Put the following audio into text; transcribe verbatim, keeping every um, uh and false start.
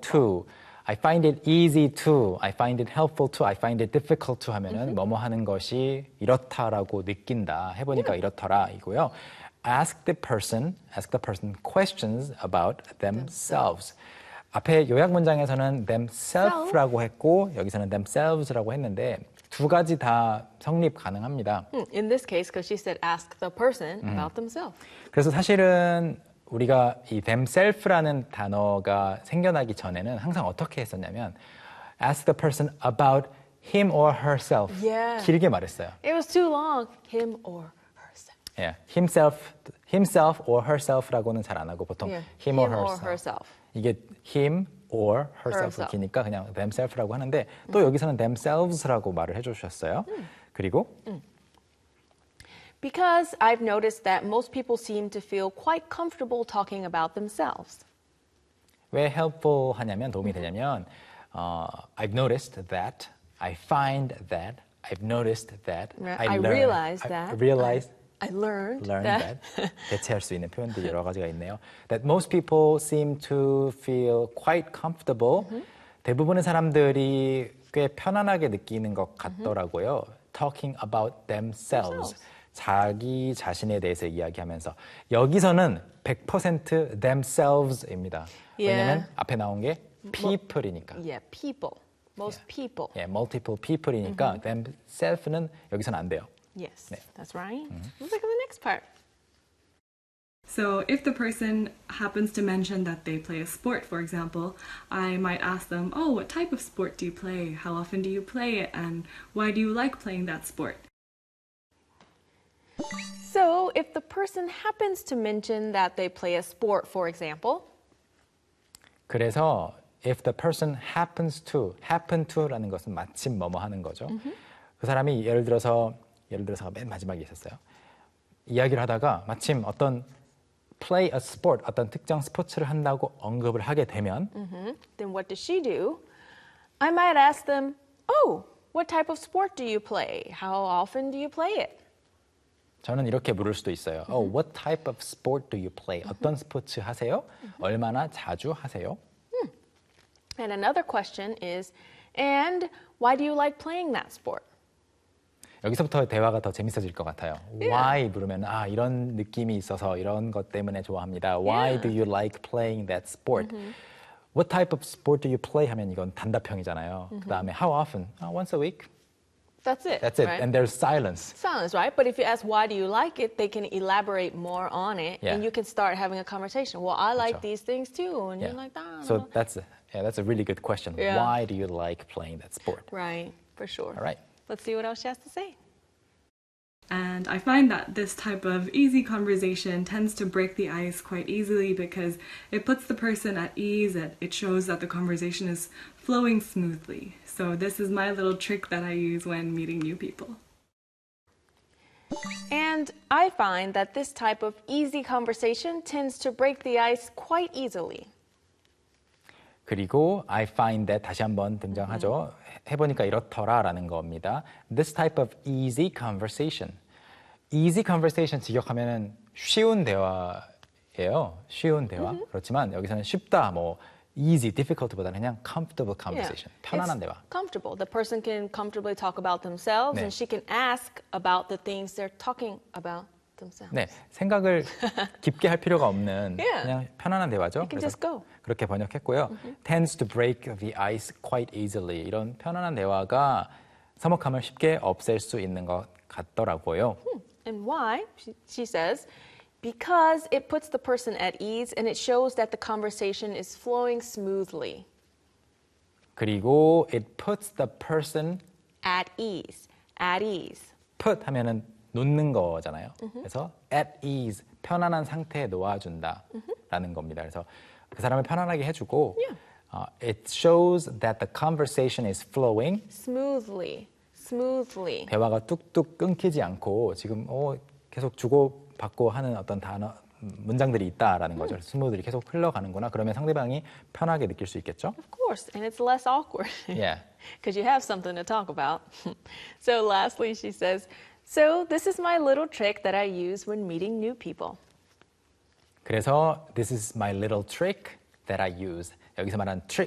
to, I find it easy to, I find it helpful to, I find it difficult to 하면은 뭐뭐 하는 것이 이렇다라고 느낀다. 해보니까 Yeah. 이렇더라 이고요. Ask the person, ask the person questions about themselves. 앞에 요약 문장에서는 themself라고 했고 여기서는 themselves라고 했는데 두 가지 다 성립 가능합니다. In this case, because she said ask the person 음. about themselves. 그래서 사실은 우리가 이 themself라는 단어가 생겨나기 전에는 항상 어떻게 했었냐면 ask the person about him or herself. Yeah. 길게 말했어요. It was too long. Him or herself. Yeah. himself, himself or herself라고는 잘 안 하고 보통 Yeah. him, or Him or herself. herself. 이게 him or herself herself. 기니까 그냥 themself라고 하는데 또 여기서는 themselves라고 말을 해주셨어요. 그리고 Because I've noticed that most people seem to feel quite comfortable talking about themselves. 왜 helpful 하냐면 도움이 되냐면 uh, I've noticed that, I find that, I've noticed that, Right. I, I learn, realized I that. realized I learned, learn that. that. 대체할 수 있는 표현들이 여러 가지가 있네요. That most people seem to feel quite comfortable. Mm-hmm. 대부분의 사람들이 꽤 편안하게 느끼는 것 같더라고요. Talking about themselves. themselves. 자기 자신에 대해서 이야기하면서 여기서는 백 퍼센트 themselves입니다. Yeah. 왜냐면 앞에 나온 게 people이니까. Yeah, people. Most Yeah. people. 예, multiple people이니까 Mm-hmm. themself는 여기서는 안 돼요. Yes, 네. that's right. Let's look at the next part. So if the person happens to mention that they play a sport, for example, I might ask them, oh, what type of sport do you play? How often do you play it? And why do you like playing that sport? So if the person happens to mention that they play a sport, for example, 그래서 if the person happens to, happen to라는 것은 마침 뭐뭐 하는 거죠. 그 사람이 예를 들어서 예를 들어서 맨 마지막에 있었어요. 이야기를 하다가 마침 어떤 play a sport, 어떤 특정 스포츠를 한다고 언급을 하게 되면 mm-hmm, then what does she do? I might ask them, oh, what type of sport do you play? How often do you play it? 저는 이렇게 물을 수도 있어요. Oh, what type of sport do you play? 어떤 스포츠 하세요? 얼마나 자주 하세요? And another question is, and why do you like playing that sport? 여기서부터 대화가 더 재밌어질 것 같아요. Yeah. Why 물으면 아 이런 느낌이 있어서 이런 것 때문에 좋아합니다. Why Yeah. do you like playing that sport? What type of sport do you play? 하면 이건 단답형이잖아요. 그 다음에 how often? Uh, once a week. That's it. That's it. Right? And there's silence. Silence, right? But if you ask why do you like it, they can elaborate more on it, Yeah. and you can start having a conversation. Well, I like 그렇죠. these things too, and Yeah. you like that. So that's a, yeah, that's a really good question. Yeah. Why do you like playing that sport? Right, for sure. All right. Let's see what else she has to say. And I find that this type of easy conversation tends to break the ice quite easily because it puts the person at ease. It, it shows that the conversation is flowing smoothly. So this is my little trick that I use when meeting new people. And I find that this type of easy conversation tends to break the ice quite easily. 그리고 I find that 다시 한번 등장하죠. 해보니까 이렇더라라는 겁니다. This type of easy conversation. Easy conversation 직역하면은 쉬운 대화예요. 쉬운 대화. 그렇지만 여기서는 쉽다, 뭐 easy, difficult보다는 그냥 comfortable conversation. Yeah. 편안한 It's 대화. comfortable. The person can comfortably talk about themselves, 네. and she can ask about the things they're talking about themselves. 네, 생각을 깊게 할 필요가 없는 Yeah. 그냥 편안한 대화죠. You can just go. 그렇게 번역했고요. Tends to break the ice quite easily. 이런 편안한 대화가 서먹함을 쉽게 없앨 수 있는 것 같더라고요. And why? She, she says, because it puts the person at ease and it shows that the conversation is flowing smoothly. 그리고 it puts the person At ease. At ease. put 하면은 놓는 거잖아요. 그래서 at ease, 편안한 상태에 놓아준다라는 겁니다. 그래서 그 사람을 편안하게 해주고 Yeah. uh, it shows that the conversation is flowing. Smoothly. Smoothly. 대화가 뚝뚝 끊기지 않고 지금 어, 계속 주고받고 하는 어떤 단어, 문장들이 있다라는 거죠. 스무드리 계속 흘러가는구나. 그러면 상대방이 편하게 느낄 수 있겠죠? Of course. And it's less awkward. Yeah. Because you have something to talk about. So lastly, she says, so this is my little trick that I use when meeting new people. 그래서 this is my little trick that I use. 여기서 말하는 trick,